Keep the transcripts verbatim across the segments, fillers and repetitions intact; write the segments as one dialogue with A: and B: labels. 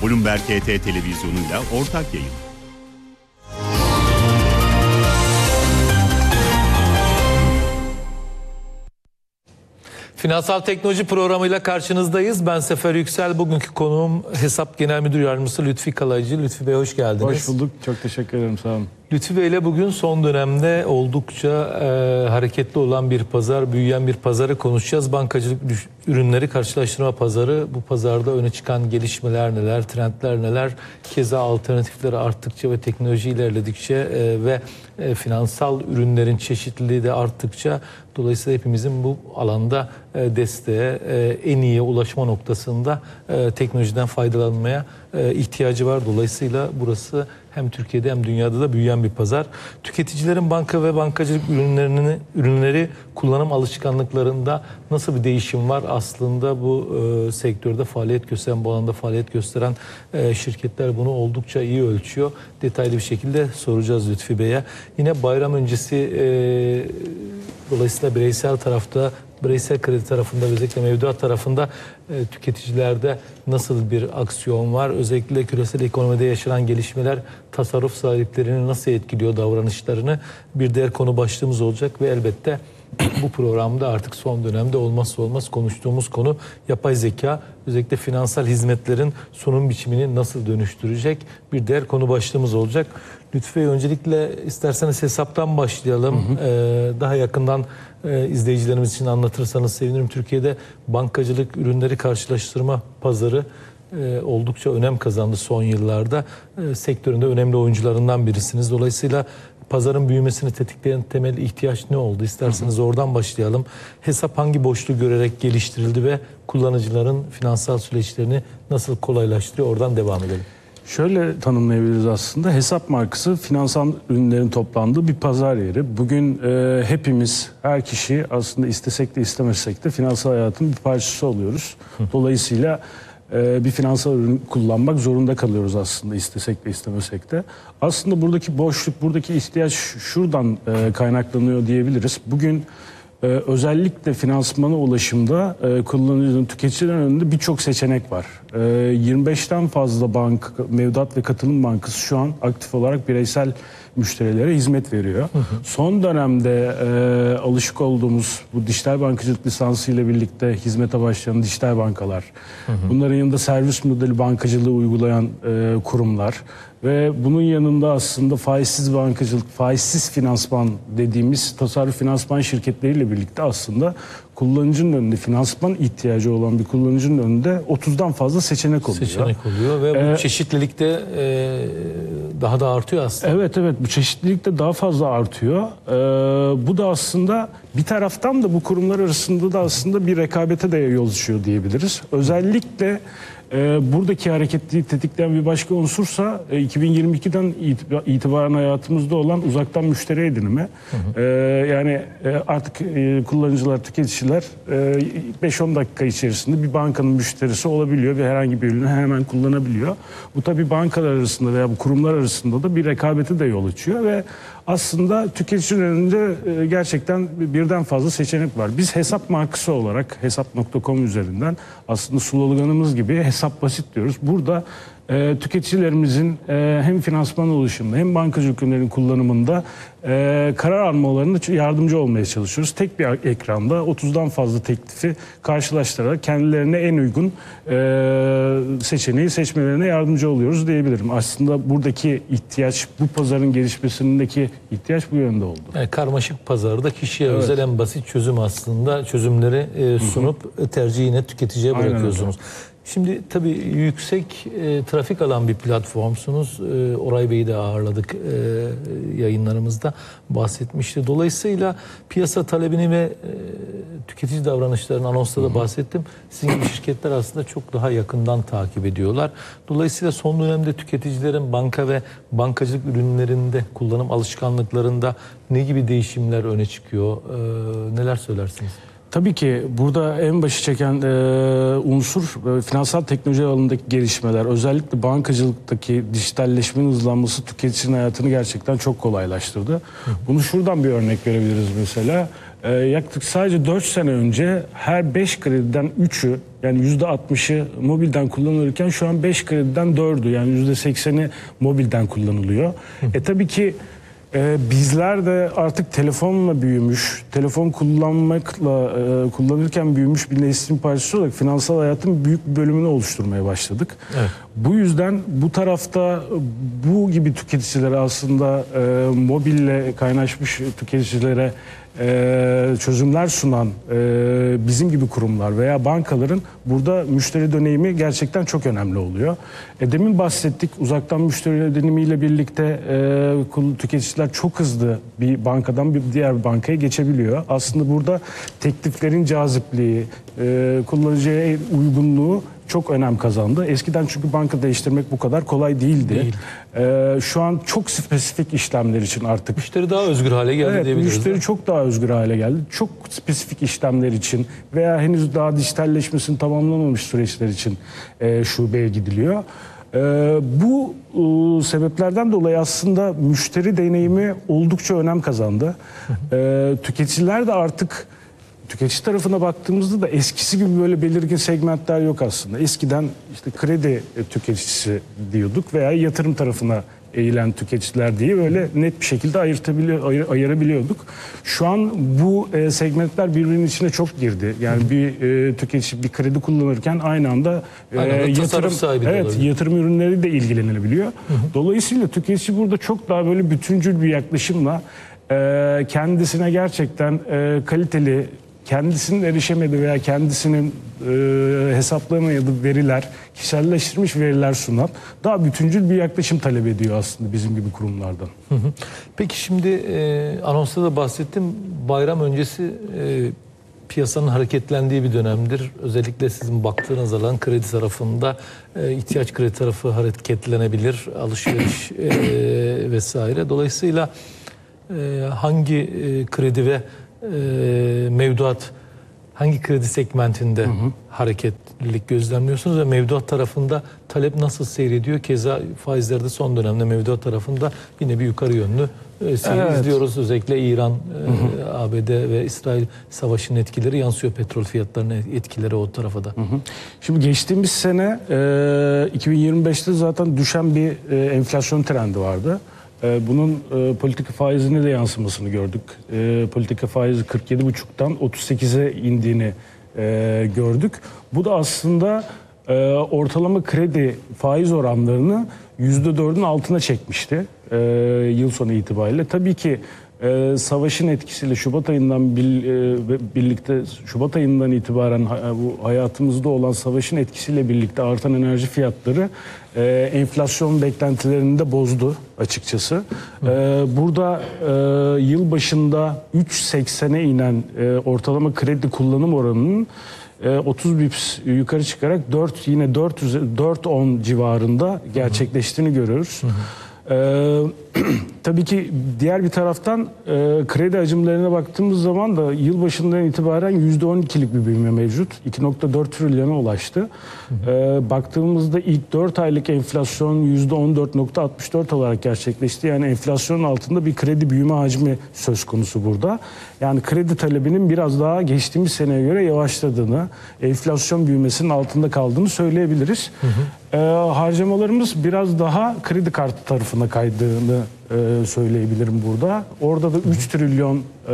A: Bloomberg H T televizyonuyla ortak yayın.
B: Finansal Teknoloji programıyla karşınızdayız. Ben Sefer Yüksel. Bugünkü konuğum Hesap Genel Müdür Yardımcısı Lütfi Kalaycı. Lütfi Bey hoş geldiniz.
C: Hoş bulduk. Çok teşekkür ederim. Sağ olun.
B: Lütfi Bey ile bugün son dönemde oldukça e, hareketli olan bir pazar, büyüyen bir pazarı konuşacağız. Bankacılık ürünleri karşılaştırma pazarı. Bu pazarda öne çıkan gelişmeler neler, trendler neler, keza alternatifleri arttıkça ve teknoloji ilerledikçe e, ve e, finansal ürünlerin çeşitliliği de arttıkça dolayısıyla hepimizin bu alanda e, desteğe, e, en iyi ulaşma noktasında e, teknolojiden faydalanmaya e, ihtiyacı var. Dolayısıyla burası hem Türkiye'de hem dünyada da büyüyen bir pazar. Tüketicilerin banka ve bankacılık ürünlerini ürünleri kullanım alışkanlıklarında nasıl bir değişim var? Aslında bu e, sektörde faaliyet gösteren, bu alanda faaliyet gösteren e, şirketler bunu oldukça iyi ölçüyor. Detaylı bir şekilde soracağız Lütfi Bey'e. Yine bayram öncesi e, dolayısıyla bireysel tarafta, bireysel kredi tarafında, özellikle mevduat tarafında e, tüketicilerde nasıl bir aksiyon var? Özellikle küresel ekonomide yaşanan gelişmeler tasarruf sahiplerini nasıl etkiliyor, davranışlarını bir diğer konu başlığımız olacak ve elbette bu programda artık son dönemde olmazsa olmaz konuştuğumuz konu yapay zeka. Özellikle finansal hizmetlerin sunum biçimini nasıl dönüştürecek bir diğer konu başlığımız olacak. Lütfü Bey, öncelikle isterseniz hesaptan başlayalım. Hı hı. Ee, daha yakından e, izleyicilerimiz için anlatırsanız sevinirim. Türkiye'de bankacılık ürünleri karşılaştırma pazarı e, oldukça önem kazandı son yıllarda. E, sektöründe önemli oyuncularından birisiniz. Dolayısıyla pazarın büyümesini tetikleyen temel ihtiyaç ne oldu? İsterseniz hı hı. oradan başlayalım. Hesap hangi boşluğu görerek geliştirildi ve kullanıcıların finansal süreçlerini nasıl kolaylaştırıyor? Oradan devam edelim.
C: Şöyle tanımlayabiliriz aslında. Hesap markası finansal ürünlerin toplandığı bir pazar yeri. Bugün e, hepimiz, her kişi aslında istesek de istemesek de finansal hayatın bir parçası oluyoruz. Dolayısıyla e, bir finansal ürün kullanmak zorunda kalıyoruz aslında, istesek de istemesek de. Aslında buradaki boşluk, buradaki ihtiyaç şuradan e, kaynaklanıyor diyebiliriz. Bugün Ee, özellikle finansmana ulaşımda e, kullanıcının, tüketicilerin önünde birçok seçenek var. E, yirmi beşten fazla bank, mevduat ve katılım bankası şu an aktif olarak bireysel müşterilere hizmet veriyor. Hı hı. Son dönemde e, alışık olduğumuz bu dijital bankacılık lisansı ile birlikte hizmete başlayan dijital bankalar, hı hı. bunların yanında servis modeli bankacılığı uygulayan e, kurumlar ve bunun yanında aslında faizsiz bankacılık, faizsiz finansman dediğimiz tasarruf finansman şirketleriyle birlikte aslında kullanıcının önünde, finansman ihtiyacı olan bir kullanıcının önünde otuzdan fazla seçenek oluyor.
B: Seçenek oluyor ve bu ee, çeşitlilik de e, daha da artıyor aslında.
C: Evet evet, bu çeşitlilik de daha fazla artıyor. Ee, bu da aslında bir taraftan da bu kurumlar arasında da aslında bir rekabete de yol açıyor diyebiliriz. Özellikle e, buradaki hareketliliği tetikleyen bir başka unsursa e, iki bin yirmi ikiden itibaren hayatımızda olan uzaktan müşteri edinimi. Hı hı. E, yani e, artık e, kullanıcılar, tüketiciler e, beş on dakika içerisinde bir bankanın müşterisi olabiliyor ve herhangi bir ürünü hemen kullanabiliyor. Bu tabii bankalar arasında veya bu kurumlar arasında da bir rekabete de yol açıyor ve aslında tüketicinin önünde gerçekten birden fazla seçenek var. Biz hesap markası olarak hesap nokta com üzerinden aslında sloganımız gibi hesap basit diyoruz. Burada e, tüketicilerimizin e, hem finansman oluşumunda hem bankacılık ürünlerinin kullanımında e, karar almalarına yardımcı olmaya çalışıyoruz. Tek bir ekranda otuzdan fazla teklifi karşılaştırarak kendilerine en uygun e, seçeneği seçmelerine yardımcı oluyoruz diyebilirim. Aslında buradaki ihtiyaç, bu pazarın gelişmesindeki ihtiyaç bu yönde oldu.
B: Yani karmaşık pazarda kişiye evet. özel en basit çözüm aslında, çözümleri e, sunup hı hı. tercihi yine tüketiciye bırakıyorsunuz. Şimdi tabii yüksek e, trafik alan bir platformsunuz. E, Oray Bey'i de ağırladık e, yayınlarımızda, bahsetmişti. Dolayısıyla piyasa talebini ve e, tüketici davranışlarını anonsta da bahsettim. Sizin gibi şirketler aslında çok daha yakından takip ediyorlar. Dolayısıyla son dönemde tüketicilerin banka ve bankacılık ürünlerinde, kullanım alışkanlıklarında ne gibi değişimler öne çıkıyor? E, neler söylersiniz?
C: Tabii ki burada en başı çeken e, unsur e, finansal teknoloji alanındaki gelişmeler. Özellikle bankacılıktaki dijitalleşmenin hızlanması tüketicinin hayatını gerçekten çok kolaylaştırdı. Hı. Bunu şuradan bir örnek verebiliriz mesela. e, yaklaşık sadece dört sene önce her beş krediden üçü, yani yüzde altmışı mobilden kullanılırken şu an beş krediden dördü, yani yüzde sekseni mobilden kullanılıyor. E tabii ki e, bizler de artık telefonla büyümüş, telefon kullanmakla e, kullanırken büyümüş bir neslin parçası olarak finansal hayatın büyük bir bölümünü oluşturmaya başladık.
B: Evet.
C: Bu yüzden bu tarafta bu gibi tüketicilere aslında e, mobille kaynaşmış tüketicilere e, çözümler sunan e, bizim gibi kurumlar veya bankaların burada müşteri deneyimi gerçekten çok önemli oluyor. E, demin bahsettik, uzaktan müşteri deneyimiyle birlikte e, tüketiciler çok hızlı bir bankadan bir diğer bir bankaya geçebiliyor. Aslında burada tekliflerin cazipliği, e, kullanıcıya uygunluğu çok önem kazandı. Eskiden çünkü banka değiştirmek bu kadar kolay değildi.
B: Değil.
C: Ee, şu an çok spesifik işlemler için artık.
B: Müşteri daha özgür hale geldi
C: Evet,
B: diyebiliriz.
C: müşteri
B: mi?
C: çok daha özgür hale geldi. Çok spesifik işlemler için veya henüz daha dijitalleşmesini tamamlamamış süreçler için e, şubeye gidiliyor. E, bu e, sebeplerden dolayı aslında müşteri deneyimi oldukça önem kazandı. E, tüketiciler de artık tüketici tarafına baktığımızda da eskisi gibi böyle belirgin segmentler yok aslında. Eskiden işte kredi tüketicisi diyorduk veya yatırım tarafına eğilen tüketiciler diye böyle net bir şekilde ayırtabiliyor, ayır, ayırabiliyorduk. Şu an bu e, segmentler birbirinin içine çok girdi. Yani bir e, tüketici bir kredi kullanırken aynı anda, e,
B: Aynen,
C: yatırım
B: sahibi de
C: evet
B: olabilir.
C: yatırım ürünleri de ilgilenebiliyor. Hı hı. Dolayısıyla tüketici burada çok daha böyle bütüncül bir yaklaşımla e, kendisine gerçekten e, kaliteli, kendisinin erişemediği veya kendisinin e, hesaplayamadığı veriler, kişiselleştirilmiş veriler sunan daha bütüncül bir yaklaşım talep ediyor aslında bizim gibi kurumlardan.
B: Hı hı. Peki şimdi e, anonsta da bahsettim. Bayram öncesi e, piyasanın hareketlendiği bir dönemdir. Özellikle sizin baktığınız alan kredi tarafında e, ihtiyaç kredi tarafı hareketlenebilir, alışveriş e, vesaire. Dolayısıyla e, hangi e, kredi ve e, mevduat, hangi kredi segmentinde hı hı. hareketlilik gözlemliyorsunuz ve mevduat tarafında talep nasıl seyrediyor? Keza faizlerde son dönemde mevduat tarafında yine bir yukarı yönlü e, seyir evet. izliyoruz. Özellikle İran, e, hı hı. A B D ve İsrail savaşının etkileri yansıyor petrol fiyatlarının etkileri o tarafa da. Hı hı.
C: Şimdi geçtiğimiz sene e, iki bin yirmi beşte zaten düşen bir e, enflasyon trendi vardı. Bunun e, politika faizine de yansımasını gördük. E, politika faizi kırk yedi buçuktan otuz sekize indiğini e, gördük. Bu da aslında e, ortalama kredi faiz oranlarını yüzde dördün altına çekmişti e, yıl sonu itibariyle. Tabii ki e, savaşın etkisiyle Şubat ayından bil, e, birlikte Şubat ayından itibaren ha, bu hayatımızda olan savaşın etkisiyle birlikte artan enerji fiyatları e, enflasyon beklentilerini de bozdu açıkçası. E, burada e, yıl başında üç seksene inen e, ortalama kredi kullanım oranının otuz bips yukarı çıkarak dört yine dört on civarında gerçekleştiğini görüyoruz. Hı hı. Ee, tabii ki diğer bir taraftan e, kredi hacimlerine baktığımız zaman da yılbaşından itibaren yüzde on ikilik bir büyüme mevcut. iki nokta dört trilyona ulaştı. Hı hı. Ee, baktığımızda ilk dört aylık enflasyon yüzde on dört nokta altmış dört olarak gerçekleşti. Yani enflasyonun altında bir kredi büyüme hacmi söz konusu burada. Yani kredi talebinin biraz daha geçtiğimiz seneye göre yavaşladığını, enflasyon büyümesinin altında kaldığını söyleyebiliriz. Hı hı. Ee, harcamalarımız biraz daha kredi kartı tarafına kaydığını e, söyleyebilirim burada. Orada da üç trilyon e,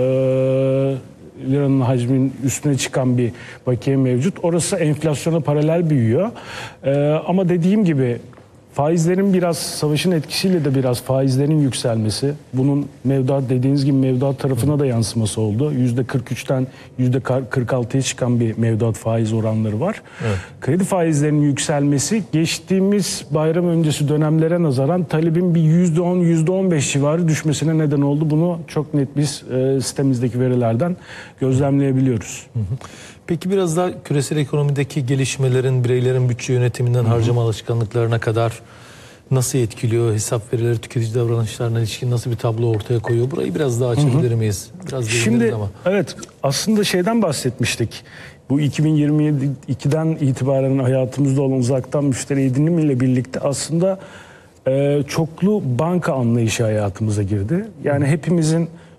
C: liranın hacminin üstüne çıkan bir bakiye mevcut. Orası enflasyona paralel büyüyor. E, ama dediğim gibi faizlerin biraz, savaşın etkisiyle de biraz faizlerin yükselmesi, bunun mevduat dediğiniz gibi mevduat tarafına da yansıması oldu. yüzde kırk üçten yüzde kırk altıya çıkan bir mevduat faiz oranları var. Evet. Kredi faizlerinin yükselmesi geçtiğimiz bayram öncesi dönemlere nazaran talebin bir yüzde on yüzde on beş civarı düşmesine neden oldu. Bunu çok net biz e, sitemizdeki verilerden gözlemleyebiliyoruz. Hı hı.
B: Peki biraz daha küresel ekonomideki gelişmelerin bireylerin bütçe yönetiminden harcama alışkanlıklarına kadar nasıl etkiliyor? Hesap verileri tüketici davranışlarına ilişkin nasıl bir tablo ortaya koyuyor? Burayı biraz daha açabilir miyiz? Biraz
C: Şimdi
B: ama.
C: Evet, aslında şeyden bahsetmiştik. Bu iki bin yirmi ikiden itibaren hayatımızda olan uzaktan müşteri edinimiyle birlikte aslında e, çoklu banka anlayışı hayatımıza girdi. Yani hepimizin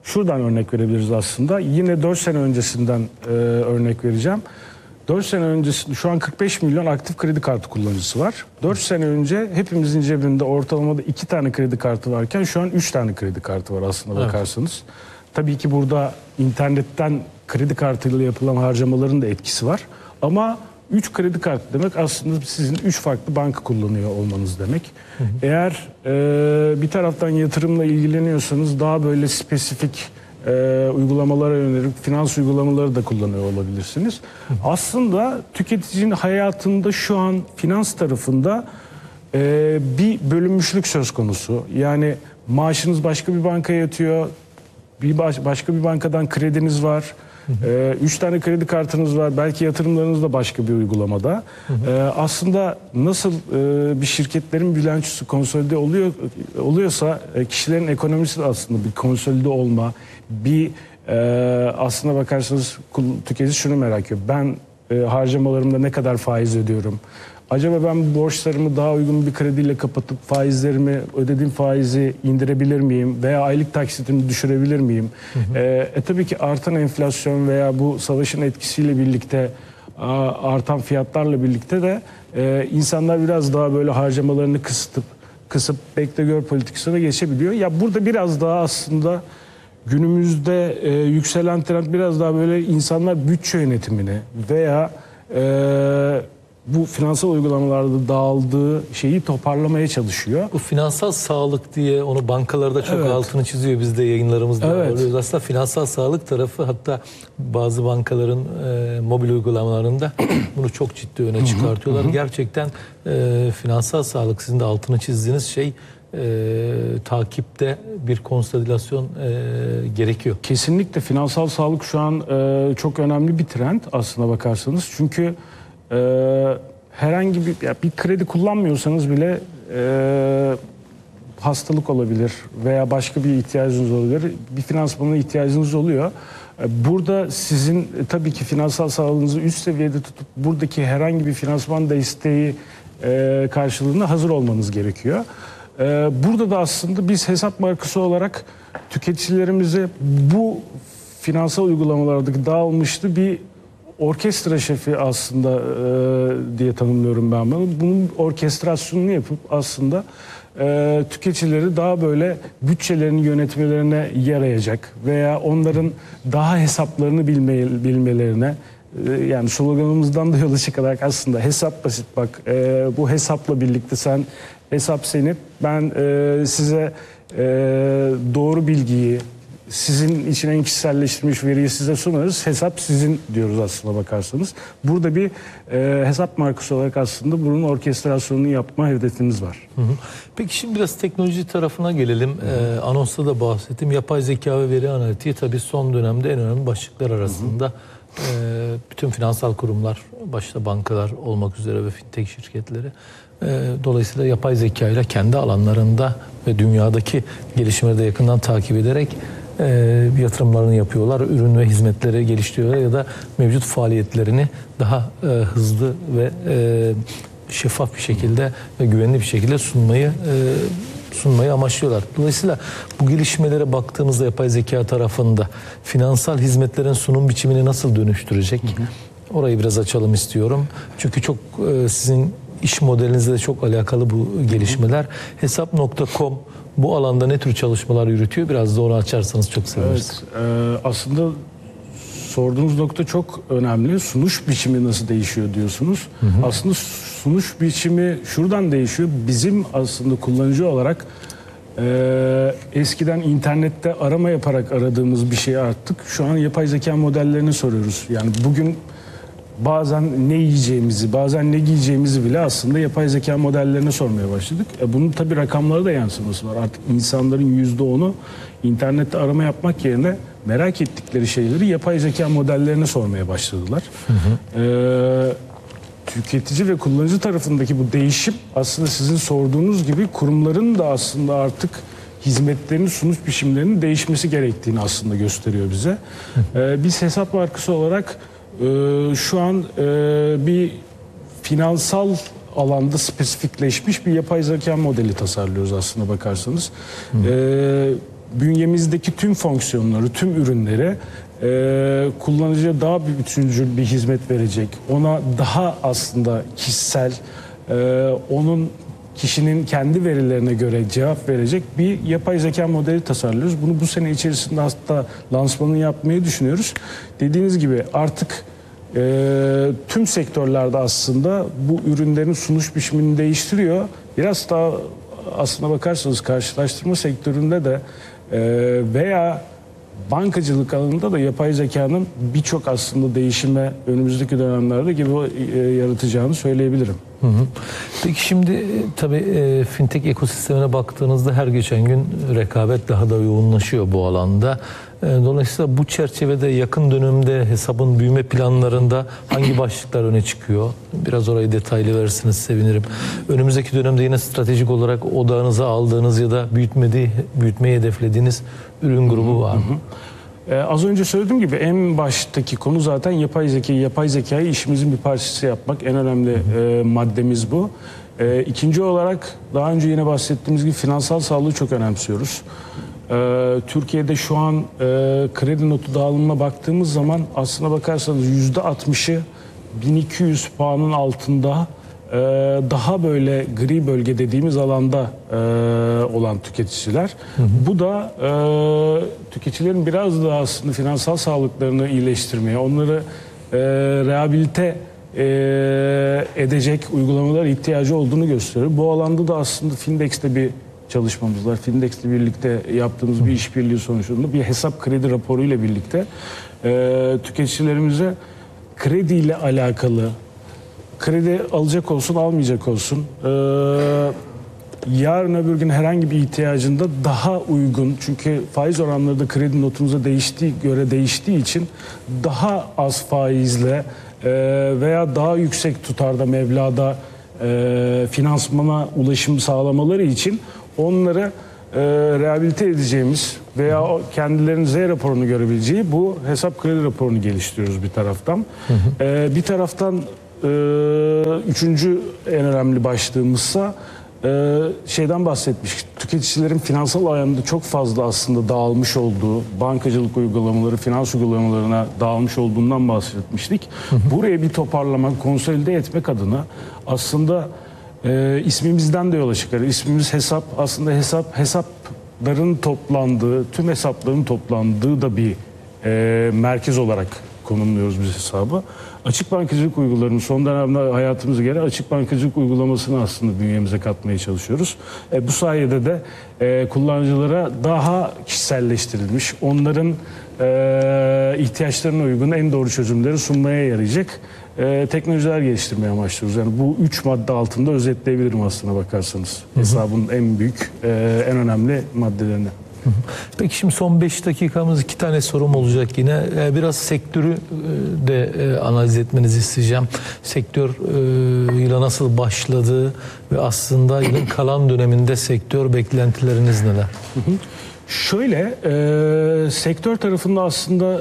C: şuradan örnek verebiliriz aslında. Yine dört sene öncesinden e, örnek vereceğim. dört sene öncesinde şu an kırk beş milyon aktif kredi kartı kullanıcısı var. dört sene önce hepimizin cebinde ortalamada iki tane kredi kartı varken şu an üç tane kredi kartı var aslında
B: Evet.
C: bakarsanız. Tabii ki burada internetten kredi kartıyla yapılan harcamaların da etkisi var. Ama üç kredi kartı demek aslında sizin üç farklı banka kullanıyor olmanız demek. Hı hı. Eğer e, bir taraftan yatırımla ilgileniyorsanız daha böyle spesifik e, uygulamalara yönelik finans uygulamaları da kullanıyor olabilirsiniz. Hı hı. Aslında tüketicinin hayatında şu an finans tarafında e, bir bölünmüşlük söz konusu. Yani maaşınız başka bir bankaya yatıyor, bir baş, başka bir bankadan krediniz var. Ee, üç tane kredi kartınız var. Belki yatırımlarınız da başka bir uygulamada. Hı hı. Ee, aslında nasıl e, bir şirketlerin bilançosu konsolide oluyor oluyorsa e, kişilerin ekonomisi de aslında bir konsolide olma, bir e, aslına bakarsanız tüketici şunu merak ediyor. Ben e, harcamalarımda ne kadar faiz ödüyorum? Acaba ben borçlarımı daha uygun bir krediyle kapatıp faizlerimi, ödediğim faizi indirebilir miyim? Veya aylık taksitimi düşürebilir miyim? Hı hı. E, e tabii ki artan enflasyon veya bu savaşın etkisiyle birlikte artan fiyatlarla birlikte de e, insanlar biraz daha böyle harcamalarını kısıtıp kısıp bekle gör politikasına geçebiliyor. Ya burada biraz daha aslında günümüzde e, yükselen trend biraz daha böyle insanlar bütçe yönetimini veya e, bu finansal uygulamalarda dağıldığı şeyi toparlamaya çalışıyor.
B: Bu finansal sağlık diye onu bankalarda çok evet. altını çiziyor. Biz de yayınlarımızda evet. alıyoruz. Aslında finansal sağlık tarafı, hatta bazı bankaların e, mobil uygulamalarında bunu çok ciddi öne çıkartıyorlar. Gerçekten e, finansal sağlık, sizin de altını çizdiğiniz şey, e, takipte bir konsolidasyon e, gerekiyor.
C: Kesinlikle finansal sağlık şu an e, çok önemli bir trend aslına bakarsanız. Çünkü Ee, herhangi bir ya bir kredi kullanmıyorsanız bile e, hastalık olabilir veya başka bir ihtiyacınız olabilir. Bir finansmana ihtiyacınız oluyor. Burada sizin e, tabii ki finansal sağlığınızı üst seviyede tutup buradaki herhangi bir finansman desteği e, karşılığında hazır olmanız gerekiyor. E, burada da aslında biz hesap markası olarak tüketicilerimize bu finansal uygulamalardaki dağılmıştı bir orkestra şefi aslında e, diye tanımlıyorum ben bunu. Bunun orkestrasyonunu yapıp aslında e, tüketicileri daha böyle bütçelerini yönetmelerine yarayacak veya onların daha hesaplarını bilme, bilmelerine, e, yani sloganımızdan da yola çıkarak aslında hesap basit bak, e, bu hesapla birlikte sen hesap senin, ben e, size e, doğru bilgiyi, sizin için en kişiselleştirilmiş veriyi size sunarız. Hesap sizin diyoruz aslına bakarsanız. Burada bir e, hesap markası olarak aslında bunun orkestrasyonunu yapma hedefimiz var. Hı hı.
B: Peki şimdi biraz teknoloji tarafına gelelim. Ee, anonsta da bahsettim. Yapay zeka ve veri analitiği tabii son dönemde en önemli başlıklar arasında. Hı hı. Ee, bütün finansal kurumlar, başta bankalar olmak üzere ve fintech şirketleri, e, dolayısıyla yapay zeka ile kendi alanlarında ve dünyadaki gelişmeleri de yakından takip ederek E, yatırımlarını yapıyorlar, ürün ve hizmetleri geliştiriyorlar ya da mevcut faaliyetlerini daha e, hızlı ve e, şeffaf bir şekilde ve güvenli bir şekilde sunmayı e, sunmayı amaçlıyorlar. Dolayısıyla bu gelişmelere baktığımızda yapay zeka tarafında finansal hizmetlerin sunum biçimini nasıl dönüştürecek? Hı hı. Orayı biraz açalım istiyorum. Çünkü çok e, sizin iş modelinizle de çok alakalı bu gelişmeler. Hesap nokta com bu alanda ne tür çalışmalar yürütüyor? Biraz da onu açarsanız çok seviniriz.
C: Evet, e, aslında sorduğunuz nokta çok önemli. Sunuş biçimi nasıl değişiyor diyorsunuz. Hı hı. Aslında sunuş biçimi şuradan değişiyor. Bizim aslında kullanıcı olarak e, eskiden internette arama yaparak aradığımız bir şeyi artık şu an yapay zeka modellerini soruyoruz. Yani bugün bazen ne yiyeceğimizi, bazen ne giyeceğimizi bile aslında yapay zeka modellerine sormaya başladık. E bunun tabii rakamlara da yansıması var. Artık insanların yüzde onu internette arama yapmak yerine merak ettikleri şeyleri yapay zeka modellerine sormaya başladılar. Hı hı. Ee, tüketici ve kullanıcı tarafındaki bu değişim aslında sizin sorduğunuz gibi kurumların da aslında artık hizmetlerini, sunuş biçimlerinin değişmesi gerektiğini aslında gösteriyor bize. Ee, biz hesap markası olarak Ee, şu an e, bir finansal alanda spesifikleşmiş bir yapay zeka modeli tasarlıyoruz aslında bakarsanız. Ee, bünyemizdeki tüm fonksiyonları, tüm ürünleri e, kullanıcıya daha bir bütüncül bir hizmet verecek. Ona daha aslında kişisel, e, onun kişinin kendi verilerine göre cevap verecek bir yapay zeka modeli tasarlıyoruz. Bunu bu sene içerisinde hatta lansmanını yapmayı düşünüyoruz. Dediğiniz gibi artık e, tüm sektörlerde aslında bu ürünlerin sunuş biçimini değiştiriyor. Biraz daha aslına bakarsanız karşılaştırma sektöründe de e, veya bankacılık alanında da yapay zekanın birçok aslında değişime önümüzdeki dönemlerde gibi e, yaratacağını söyleyebilirim.
B: Hı hı. Peki şimdi e, tabii e, fintech ekosistemine baktığınızda her geçen gün rekabet daha da yoğunlaşıyor bu alanda. E, dolayısıyla bu çerçevede yakın dönemde hesabın büyüme planlarında hangi başlıklar öne çıkıyor? Biraz orayı detaylı verirseniz sevinirim. Önümüzdeki dönemde yine stratejik olarak odağınıza aldığınız ya da büyütmediği, büyütmeyi hedeflediğiniz ürün grubu var mı? Hı hı.
C: Ee, az önce söylediğim gibi en baştaki konu zaten yapay zekayı, yapay zekayı işimizin bir parçası yapmak. En önemli e, maddemiz bu. E, ikinci olarak daha önce yine bahsettiğimiz gibi finansal sağlığı çok önemsiyoruz. E, Türkiye'de şu an e, kredi notu dağılımına baktığımız zaman aslına bakarsanız yüzde altmışı bin iki yüz puanın altında e, daha böyle gri bölge dediğimiz alanda e, olan tüketiciler. Hı hı. Bu da e, tüketicilerin biraz daha aslında finansal sağlıklarını iyileştirmeye, onları e, rehabilite e, edecek uygulamalar ihtiyacı olduğunu gösteriyor. Bu alanda da aslında Findex'te bir çalışmamız var. Findex'le birlikte yaptığımız bir işbirliği sonucunda bir hesap kredi raporu ile birlikte e, tüketicilerimize kredi ile alakalı, kredi alacak olsun almayacak olsun, e, yarın öbür gün herhangi bir ihtiyacında daha uygun, çünkü faiz oranları da kredi notunuza değiştiği göre değiştiği için daha az faizle e, veya daha yüksek tutarda meblağda e, finansmana ulaşım sağlamaları için onları e, rehabilite edeceğimiz veya kendilerinin Z raporunu görebileceği bu hesap kredi raporunu geliştiriyoruz bir taraftan. Hı hı. E, bir taraftan e, üçüncü en önemli başlığımızsa Ee, şeyden bahsetmiş. Tüketicilerin finansal ayağında çok fazla aslında dağılmış olduğu, bankacılık uygulamaları, finans uygulamalarına dağılmış olduğundan bahsetmiştik. Hı hı. Buraya bir toparlamak, konsolide etmek adına aslında e, ismimizden de yola çıkar. İsmimiz hesap. Aslında hesap, hesapların toplandığı, tüm hesapların toplandığı da bir e, merkez olarak konumluyoruz biz hesabı. Açık bankacılık uygulamalarının son dönemde hayatımıza gelen açık bankacılık uygulamasını aslında bünyemize katmaya çalışıyoruz. E, bu sayede de e, kullanıcılara daha kişiselleştirilmiş, onların e, ihtiyaçlarına uygun en doğru çözümleri sunmaya yarayacak e, teknolojiler geliştirmeye amaçlıyoruz. Yani bu üç madde altında özetleyebilirim aslına bakarsanız. Hı hı. Hesabın en büyük, e, en önemli maddelerini.
B: Peki şimdi son beş dakikamız, iki tane sorum olacak yine. Biraz sektörü de analiz etmenizi isteyeceğim. Sektör yıla nasıl başladı ve aslında yılın kalan döneminde sektör beklentileriniz neler?
C: Şöyle, e, sektör tarafında aslında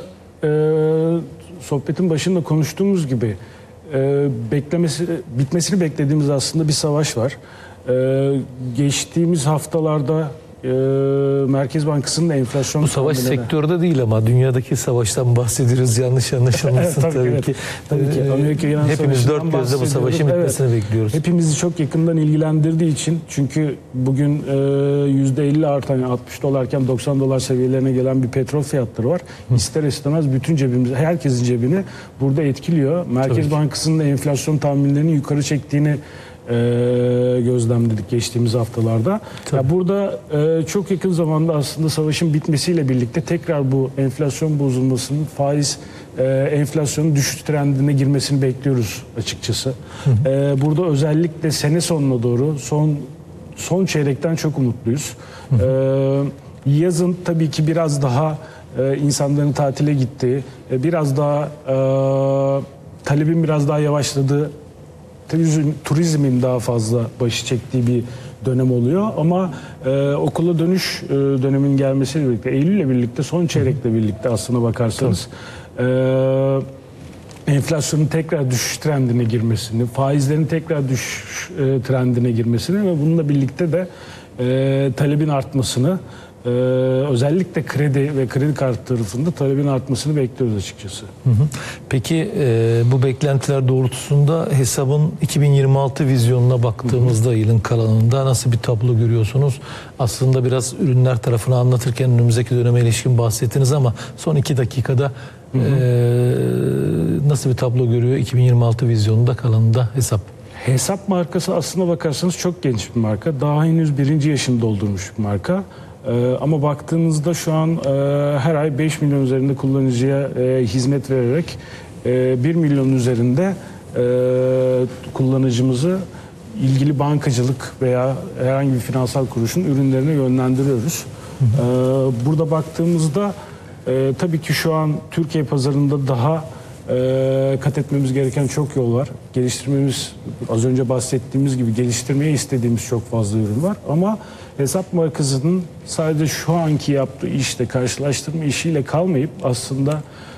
C: e, sohbetin başında konuştuğumuz gibi e, beklemesi, bitmesini beklediğimiz aslında bir savaş var. E, geçtiğimiz haftalarda Ee, Merkez Bankası'nın da enflasyon...
B: Bu savaş tahminine... sektörde değil ama dünyadaki savaştan bahsediyoruz, yanlış anlaşılmasın.
C: Evet, tabii,
B: tabii
C: evet.
B: ki.
C: Tabii ki. Amerika-İran
B: Hepimiz dört gözle bu savaşın bitmesini evet. bekliyoruz.
C: Hepimizi çok yakından ilgilendirdiği için, çünkü bugün e, yüzde elli artan, yani altmış dolarken doksan dolar seviyelerine gelen bir petrol fiyatları var. Hı. İster istemez bütün cebimizi, herkesin cebini burada etkiliyor. Merkez Bankası'nın da enflasyon tahminlerini yukarı çektiğini E, gözlemledik geçtiğimiz haftalarda. Ya burada e, çok yakın zamanda aslında savaşın bitmesiyle birlikte tekrar bu enflasyon bozulmasının, faiz e, enflasyonun düşüş trendine girmesini bekliyoruz açıkçası. Hı hı. E, burada özellikle sene sonuna doğru son son çeyrekten çok umutluyuz. Hı hı. E, yazın tabii ki biraz daha e, insanların tatile gittiği, e, biraz daha e, talebin biraz daha yavaşladığı, turizmin daha fazla başı çektiği bir dönem oluyor ama e, okula dönüş e, dönemin gelmesiyle birlikte, Eylül'le birlikte, son çeyrekle birlikte aslına bakarsanız e, enflasyonun tekrar düşüş trendine girmesini, faizlerin tekrar düşüş e, trendine girmesini ve bununla birlikte de e, talebin artmasını Ee, özellikle kredi ve kredi kartı tarafında talebin artmasını bekliyoruz açıkçası.
B: Hı hı. Peki e, bu beklentiler doğrultusunda hesabın iki bin yirmi altı vizyonuna baktığımızda hı hı. yılın kalanında nasıl bir tablo görüyorsunuz? Aslında biraz ürünler tarafını anlatırken önümüzdeki döneme ilişkin bahsettiniz ama son iki dakikada hı hı. E, nasıl bir tablo görüyor iki bin yirmi altı vizyonunda kalanında hesap?
C: Hesap markası aslına bakarsanız çok genç bir marka. Daha henüz birinci yaşını doldurmuş bir marka. Ee, ama baktığınızda şu an e, her ay beş milyon üzerinde kullanıcıya e, hizmet vererek e, bir milyon üzerinde e, kullanıcımızı ilgili bankacılık veya herhangi bir finansal kuruluşun ürünlerine yönlendiriyoruz. Hı hı. Ee, burada baktığımızda e, tabii ki şu an Türkiye pazarında daha e, kat etmemiz gereken çok yol var. Geliştirmemiz, az önce bahsettiğimiz gibi geliştirmeye istediğimiz çok fazla ürün var ama hesap markasının sadece şu anki yaptığı işte karşılaştırma işiyle kalmayıp aslında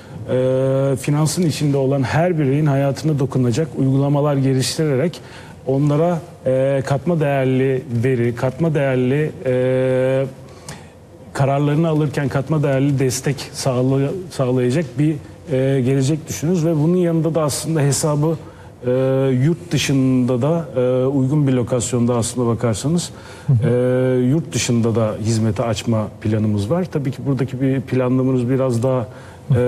C: e, finansın içinde olan her bireyin hayatına dokunacak uygulamalar geliştirerek onlara e, katma değerli veri, katma değerli e, kararlarını alırken katma değerli destek sağlay sağlayacak bir e, gelecek düşünüyoruz ve bunun yanında da aslında hesabı E, yurt dışında da e, uygun bir lokasyonda aslında bakarsanız e, yurt dışında da hizmete açma planımız var. Tabii ki buradaki bir planlamamız biraz daha e,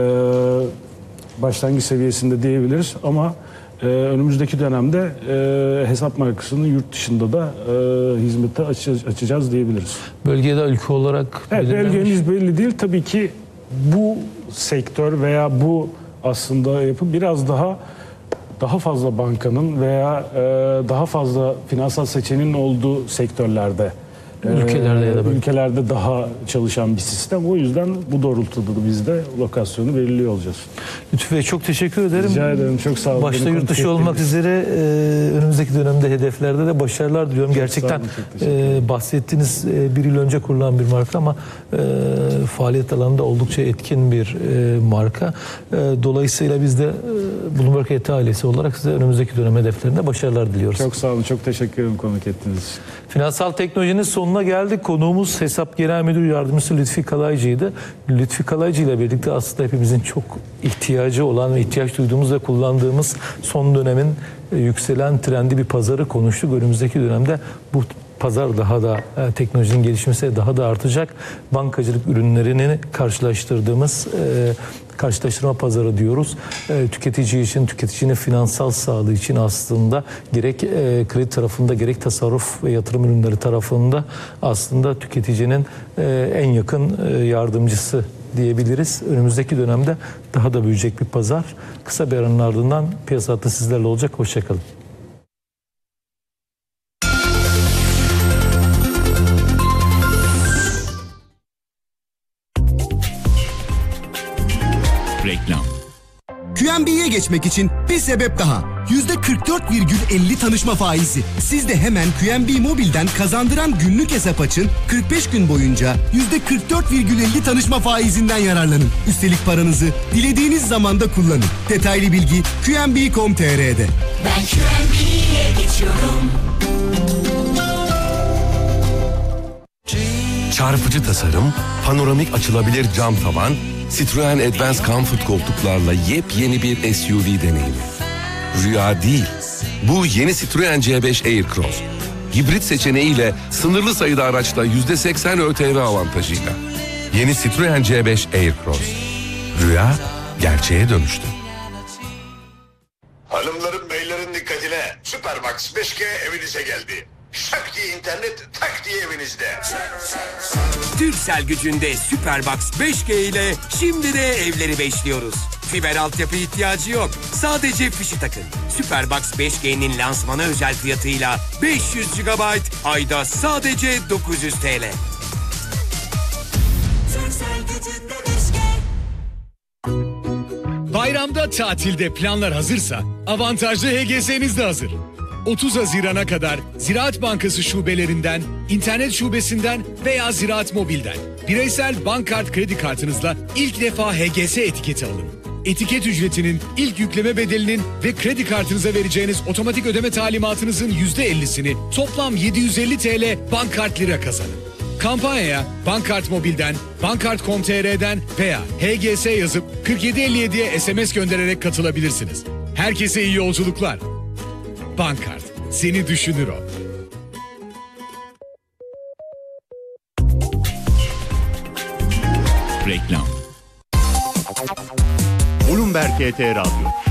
C: başlangıç seviyesinde diyebiliriz ama e, önümüzdeki dönemde e, hesap markasını yurt dışında da e, hizmete aç açacağız diyebiliriz.
B: Bölgede ülke olarak
C: evet, bölgemiz belli değil. Tabii ki bu sektör veya bu aslında yapı biraz daha daha fazla bankanın veya e, daha fazla finansal seçeneğin olduğu sektörlerde,
B: ülkelerde ya da böyle.
C: ülkelerde daha çalışan bir sistem. O yüzden bu doğrultuda da biz de lokasyonu belirliyor olacağız.
B: Lütfü Bey çok teşekkür ederim.
C: Rica ederim. Çok sağ olun.
B: Başta yurt dışı olmak üzere e, önümüzdeki dönemde hedeflerde de başarılar diliyorum. Çok gerçekten e, bahsettiğiniz e, bir yıl önce kurulan bir marka ama e, faaliyet alanında oldukça etkin bir e, marka. E, dolayısıyla biz de e, Bloomberg E T ailesi olarak size önümüzdeki dönem hedeflerinde başarılar diliyoruz.
C: Çok sağ olun. Çok teşekkür ederim konuk ettiğiniz için.
B: Finansal teknolojinin sonuna geldik. Konuğumuz Hesap Genel Müdür Yardımcısı Lütfi Kalaycı'ydı. Lütfi Kalaycı ile birlikte aslında hepimizin çok ihtiyacı olan ve ihtiyaç duyduğumuz ve kullandığımız son dönemin yükselen trendi bir pazarı konuştuk. Önümüzdeki dönemde bu pazar daha da e, teknolojinin gelişmesi daha da artacak. Bankacılık ürünlerini karşılaştırdığımız e, karşılaştırma pazarı diyoruz. E, tüketici için, tüketicinin finansal sağlığı için aslında gerek e, kredi tarafında gerek tasarruf ve yatırım ürünleri tarafında aslında tüketicinin e, en yakın e, yardımcısı diyebiliriz. Önümüzdeki dönemde daha da büyüyecek bir pazar. Kısa bir aranın ardından piyasa hattı sizlerle olacak. Hoşçakalın.
A: Reklam.
D: Q N B'ye geçmek için bir sebep daha. yüzde kırk dört virgül elli tanışma faizi. Siz de hemen Q N B Mobil'den kazandıran günlük hesap açın. kırk beş gün boyunca yüzde kırk dört virgül elli tanışma faizinden yararlanın. Üstelik paranızı dilediğiniz zamanda kullanın. Detaylı bilgi Q N B nokta com nokta T R'de.
E: Ben Q N B'ye geçiyorum.
F: Çarpıcı tasarım, panoramik açılabilir cam tavan, Citroen Advance Comfort koltuklarla yepyeni bir S U V deneyimi. Rüya değil, bu yeni Citroen C beş Aircross. Hibrit seçeneğiyle sınırlı sayıda araçla yüzde seksen ÖTV avantajıyla. Yeni Citroen C beş Aircross. Rüya gerçeğe dönüştü.
G: Hanımların beylerin dikkatine. Supermax beş G evinize geldi. Şak diye internet, tak diye evinizde.
H: Turkcell gücünde Superbox beş G ile şimdi de evleri beşliyoruz. Fiber altyapı ihtiyacı yok. Sadece fişi takın. Superbox beş G'nin lansmanı özel fiyatıyla beş yüz gigabayt ayda sadece dokuz yüz TL.
E: Turkcell gücünde beş G.
I: Bayramda tatilde planlar hazırsa avantajlı H G S'niz de hazır. otuz Haziran'a kadar Ziraat Bankası şubelerinden, internet şubesinden veya Ziraat Mobil'den bireysel bankkart kredi kartınızla ilk defa H G S etiketi alın. Etiket ücretinin, ilk yükleme bedelinin ve kredi kartınıza vereceğiniz otomatik ödeme talimatınızın yüzde ellisini toplam yedi yüz elli TL bankkart lira kazanın. Kampanyaya Bankart Mobil'den, bankart nokta com nokta tr'den veya H G S yazıp kırk yedi elli yediye S M S göndererek katılabilirsiniz. Herkese iyi yolculuklar. Bankart, seni düşünür o.
A: Reklam. Bloomberg T T Radyo.